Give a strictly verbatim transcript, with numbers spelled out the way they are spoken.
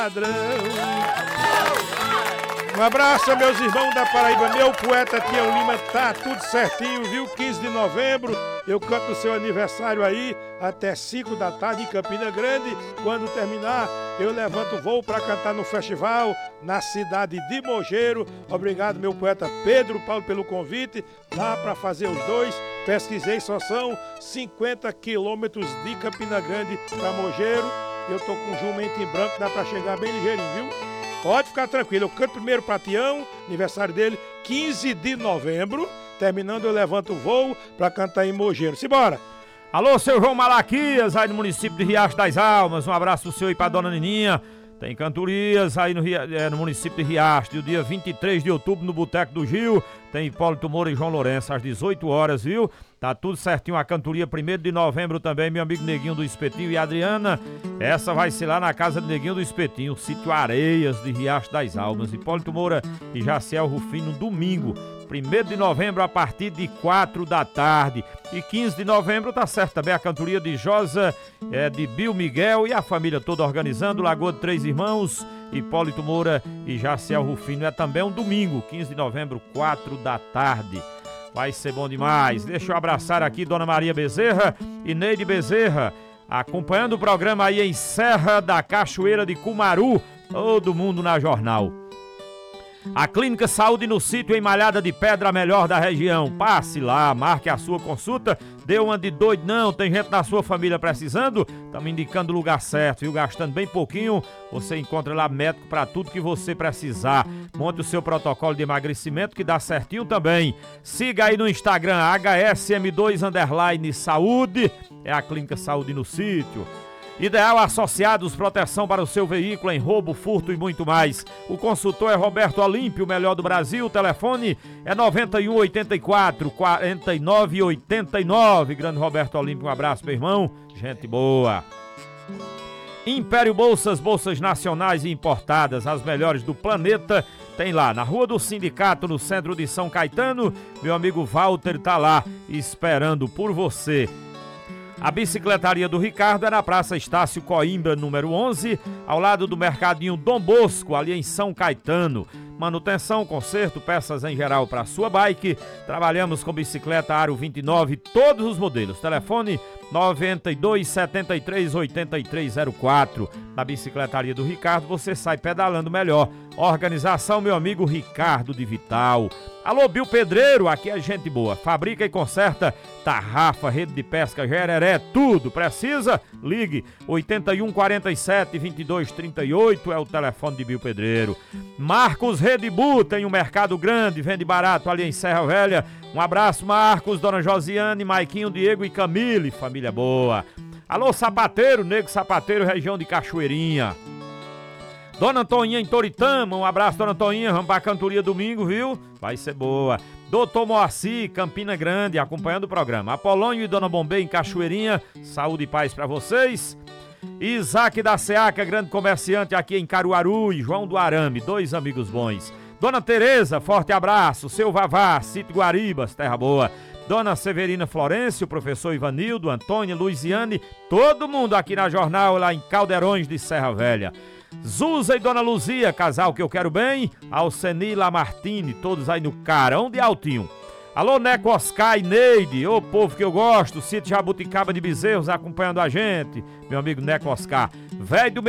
Padrão. Um abraço, meus irmãos da Paraíba. Meu poeta Tião Lima, tá tudo certinho, viu? quinze de novembro, eu canto o seu aniversário aí até cinco da tarde em Campina Grande. Quando terminar, eu levanto o voo para cantar no festival na cidade de Mogeiro. Obrigado, meu poeta Pedro Paulo, pelo convite. Dá para fazer os dois. Pesquisei, só são cinquenta quilômetros de Campina Grande para Mogeiro. Eu tô com um jumento em branco, dá para chegar bem ligeirinho, viu? Pode ficar tranquilo, eu canto primeiro para Tião, aniversário dele, quinze de novembro. Terminando, eu levanto o voo para cantar em Mogeiro. Simbora! Alô, seu João Malaquias, aí no município de Riacho das Almas. Um abraço pro senhor e pra dona Nininha. Tem cantorias aí no, é, no município de Riacho, do dia vinte e três de outubro no Boteco do Gil. Tem Hipólito Moura e João Lourenço às dezoito horas, viu? Tá tudo certinho, a cantoria primeiro de novembro também, meu amigo Neguinho do Espetinho e Adriana. Essa vai ser lá na casa do Neguinho do Espetinho, sítio Areias de Riacho das Almas. Hipólito Moura e Jaciel Rufino, domingo, primeiro de novembro, a partir de quatro da tarde. E quinze de novembro tá certo também a cantoria de Josa, é, de Bill Miguel e a família toda organizando, Lagoa de Três Irmãos, Hipólito Moura e Jaciel Rufino. É também um domingo, quinze de novembro, quatro da tarde. Vai ser bom demais. Deixa eu abraçar aqui Dona Maria Bezerra e Neide Bezerra, acompanhando o programa aí em Serra da Cachoeira de Cumaru. Todo mundo na jornal. A Clínica Saúde no Sítio, em Malhada de Pedra, a melhor da região. Passe lá, marque a sua consulta. Dê uma de doido não, tem gente na sua família precisando? Estamos indicando o lugar certo, viu? Gastando bem pouquinho, você encontra lá médico para tudo que você precisar. Monte o seu protocolo de emagrecimento que dá certinho também. Siga aí no Instagram, H S M dois underline saúde. É a Clínica Saúde no Sítio. Ideal Associados, proteção para o seu veículo em roubo, furto e muito mais. O consultor é Roberto Olímpio, o melhor do Brasil. O telefone é noventa e um, oitenta e quatro, quarenta e nove, oitenta e nove. Grande Roberto Olímpio, um abraço, meu irmão. Gente boa. Império Bolsas, bolsas nacionais e importadas, as melhores do planeta. Tem lá na Rua do Sindicato, no centro de São Caetano. Meu amigo Walter tá lá esperando por você. A bicicletaria do Ricardo é na Praça Estácio Coimbra, número onze, ao lado do Mercadinho Dom Bosco, ali em São Caetano. Manutenção, conserto, peças em geral para sua bike. Trabalhamos com bicicleta Aro vinte e nove, todos os modelos. Telefone noventa e dois, setenta e três, oitenta e três zero quatro. Na bicicletaria do Ricardo você sai pedalando melhor. Organização, meu amigo Ricardo de Vital. Alô, Bill Pedreiro, aqui é gente boa. Fabrica e conserta tarrafa, rede de pesca, gereré, tudo. Precisa? Ligue oitenta e um, quarenta e sete, vinte e dois, trinta e oito, é o telefone de Bill Pedreiro. Marcos Redibu tem um mercado grande, vende barato ali em Serra Velha. Um abraço, Marcos, Dona Josiane, Maiquinho, Diego e Camille, família boa. Alô, Sapateiro, Nego Sapateiro, região de Cachoeirinha. Dona Antoninha em Toritama, um abraço, Dona Antoninha, vamos pra cantoria domingo, viu? Vai ser boa. Doutor Moacir, Campina Grande, acompanhando o programa. Apolônio e Dona Bombê em Cachoeirinha, saúde e paz pra vocês. Isaac da Seaca, grande comerciante aqui em Caruaru, e João do Arame, dois amigos bons. Dona Tereza, forte abraço. Seu Vavá, Sítio Guaribas, terra boa. Dona Severina Florencio, professor Ivanildo, Antônia, Luiziane, todo mundo aqui na jornal, lá em Caldeirões de Serra Velha. Zuza e Dona Luzia, casal que eu quero bem. Alceni Lamartine, todos aí no Carão de Altinho. Alô, Neco Oscar e Neide, ô povo que eu gosto, Sítio Jabuticaba de Bezerros acompanhando a gente. Meu amigo Neco Oscar, velho do